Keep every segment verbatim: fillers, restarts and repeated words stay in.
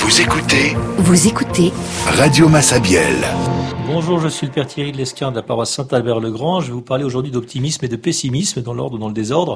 Vous écoutez Vous écoutez Radio Massabielle. Bonjour, je suis le Père Thierry de l'Esquin de la paroisse Saint-Albert-le-Grand. Je vais vous parler aujourd'hui d'optimisme et de pessimisme, dans l'ordre ou dans le désordre.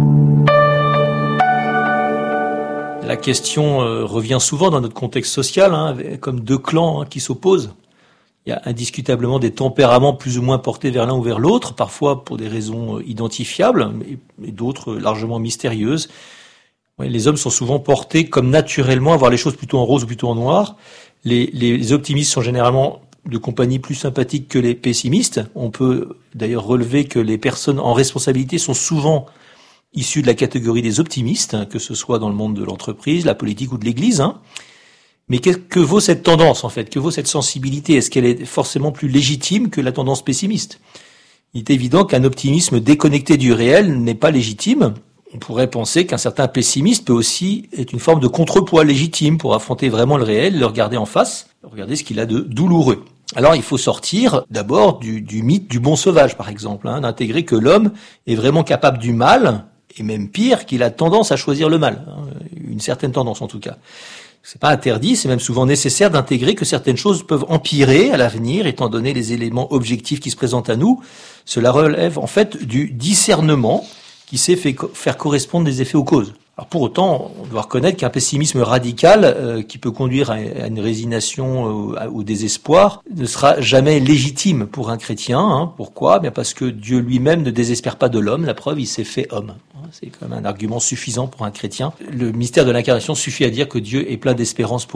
La question euh, revient souvent dans notre contexte social, hein, comme deux clans hein, qui s'opposent. Il y a indiscutablement des tempéraments plus ou moins portés vers l'un ou vers l'autre, parfois pour des raisons identifiables, mais, mais d'autres largement mystérieuses. Ouais, les hommes sont souvent portés comme naturellement à voir les choses plutôt en rose ou plutôt en noir. Les, les optimistes sont généralement de compagnie plus sympathique que les pessimistes. On peut d'ailleurs relever que les personnes en responsabilité sont souvent issues de la catégorie des optimistes, hein, que ce soit dans le monde de l'entreprise, la politique ou de l'Église. Hein. Mais que, que vaut cette tendance en fait ? Que vaut cette sensibilité ? Est-ce qu'elle est forcément plus légitime que la tendance pessimiste ? Il est évident qu'un optimisme déconnecté du réel n'est pas légitime. On pourrait penser qu'un certain pessimiste peut aussi être une forme de contrepoids légitime pour affronter vraiment le réel, le regarder en face, regarder ce qu'il a de douloureux. Alors il faut sortir d'abord du, du mythe du bon sauvage par exemple, hein, d'intégrer que l'homme est vraiment capable du mal, et même pire, qu'il a tendance à choisir le mal, hein, une certaine tendance en tout cas. C'est pas interdit, c'est même souvent nécessaire d'intégrer que certaines choses peuvent empirer à l'avenir, étant donné les éléments objectifs qui se présentent à nous. Cela relève en fait du discernement qui sait fait co- faire correspondre des effets aux causes. Alors pour autant, on doit reconnaître qu'un pessimisme radical euh, qui peut conduire à, à une résignation euh, au désespoir ne sera jamais légitime pour un chrétien. Hein. Pourquoi ? Bien parce que Dieu lui-même ne désespère pas de l'homme. La preuve, il s'est fait homme. C'est quand même un argument suffisant pour un chrétien. Le mystère de l'incarnation suffit à dire que Dieu est plein d'espérance pour